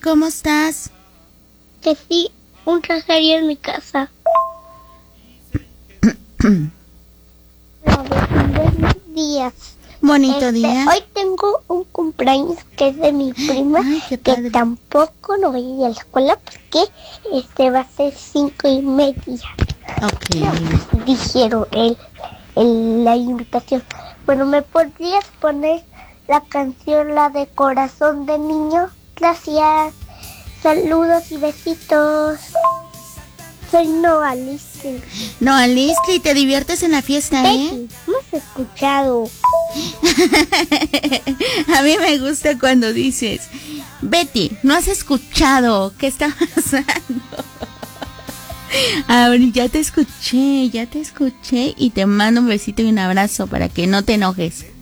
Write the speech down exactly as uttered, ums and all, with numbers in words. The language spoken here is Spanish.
¿Cómo estás? Que sí, un rosario en mi casa. Buenos días. Bonito Este, día. Hoy tengo un cumpleaños que es de mi prima. Ay, qué que padre. tampoco no voy a ir a la escuela porque este va a ser cinco y media. Ok. Dijeron el, el, la invitación. Bueno, ¿me podrías poner la canción, la de Corazón de Niño? Gracias. Saludos y besitos. Soy Noa Lisky. Noa Lisky, ¿te diviertes en la fiesta, eh? Betty, no has escuchado. A mí me gusta cuando dices, Betty, ¿no has escuchado? ¿Qué está pasando? A ver, ya te escuché, ya te escuché y te mando un besito y un abrazo para que no te enojes.